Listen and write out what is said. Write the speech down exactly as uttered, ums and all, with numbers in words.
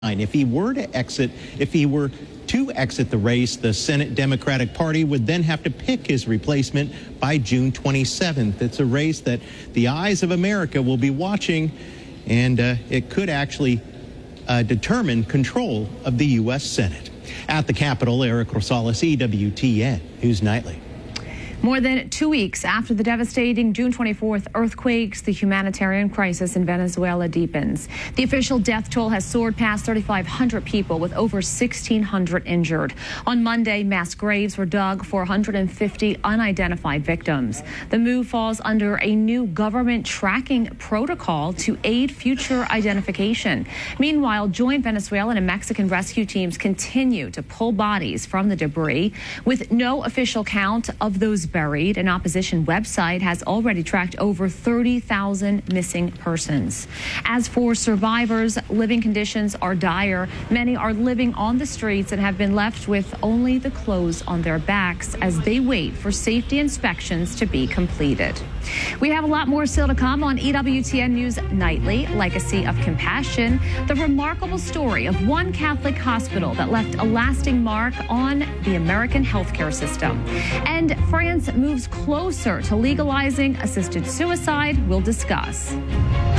If he were to exit, if he were to exit the race, the Senate Democratic Party would then have to pick his replacement by June twenty-seventh. It's a race that the eyes of America will be watching, and uh, it could actually uh, determine control of the U S Senate. At the Capitol, Eric Rosales, E W T N News Nightly. More than two weeks after the devastating June twenty-fourth earthquakes, the humanitarian crisis in Venezuela deepens. The official death toll has soared past thirty-five hundred people, with over sixteen hundred injured. On Monday, mass graves were dug for one hundred fifty unidentified victims. The move falls under a new government tracking protocol to aid future identification. Meanwhile, joint Venezuelan and Mexican rescue teams continue to pull bodies from the debris. With no official count of those buried, an opposition website has already tracked over thirty thousand missing persons. As for survivors, living conditions are dire. Many are living on the streets and have been left with only the clothes on their backs as they wait for safety inspections to be completed. We have a lot more still to come on E W T N News Nightly. Legacy of Compassion, the remarkable story of one Catholic hospital that left a lasting mark on the American healthcare system. And France moves closer to legalizing assisted suicide. We'll discuss.